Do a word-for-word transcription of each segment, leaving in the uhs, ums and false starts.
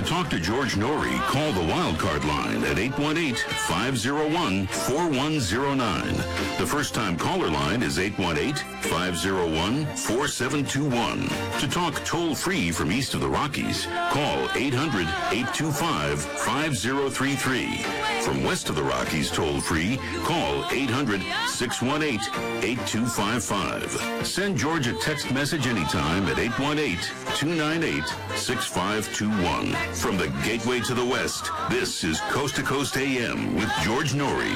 talk to George Norrie, call the Wildcard line at eight one eight, five oh one, four one oh nine. The first-time caller line is eight one eight, five oh one, four seven two one. To talk toll-free from east of the Rockies, call eight hundred, eight two five, five oh three three. From west of the Rockies toll-free, call eight hundred, six one eight, eight two five five. Send George a text message anytime at eight one eight, two nine eight, six five two one. From the gateway to the west, this is Coast to Coast A M with George Norrie.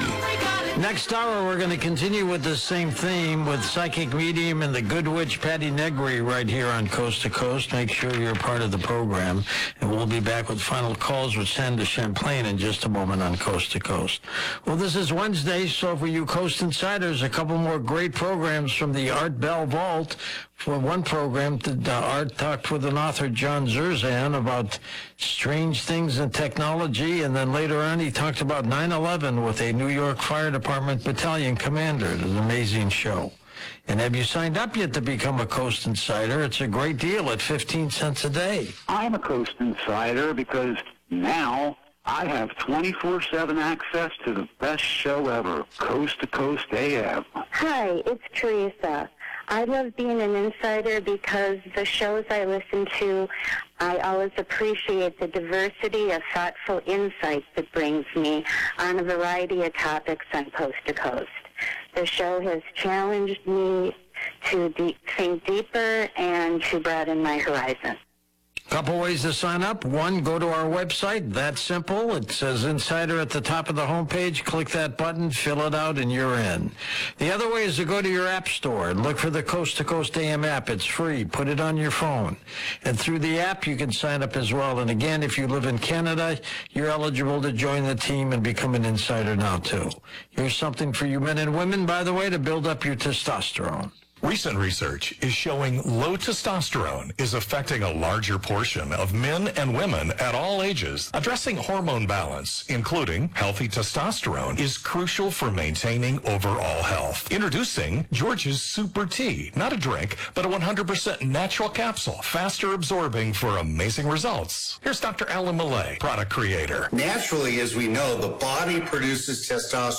Next hour, we're going to continue with the same theme with psychic medium and the good witch Patty Negri right here on Coast to Coast. Make sure you're part of the program. And we'll be back with final calls with Sandra Champlain in just a moment on Coast to Coast. Well, this is Wednesday, so for you Coast Insiders, a couple more great programs from the Art Bell Vault. For one program, the Art talked with an author, John Zerzan, about strange things in technology, and then later on he talked about nine eleven with a New York Fire Department battalion commander. It was an amazing show. And have you signed up yet to become a Coast Insider? It's a great deal at fifteen cents a day. I'm a Coast Insider because now I have twenty-four seven access to the best show ever, Coast to Coast A M. Hi, it's Teresa. I love being an insider because the shows I listen to, I always appreciate the diversity of thoughtful insights it brings me on a variety of topics on Coast to Coast. The show has challenged me to de- think deeper and to broaden my horizon. Couple ways to sign up. One, go to our website. That's simple. It says Insider at the top of the homepage. Click that button, fill it out, and you're in. The other way is to go to your app store and look for the Coast to Coast A M app. It's free. Put it on your phone. And through the app, you can sign up as well. And again, if you live in Canada, you're eligible to join the team and become an insider now, too. Here's something for you men and women, by the way, to build up your testosterone. Recent research is showing low testosterone is affecting a larger portion of men and women at all ages. Addressing hormone balance, including healthy testosterone, is crucial for maintaining overall health. Introducing George's Super Tea. Not a drink, but a one hundred percent natural capsule, faster absorbing for amazing results. Here's Doctor Alan Millay, product creator. Naturally, as we know, the body produces testosterone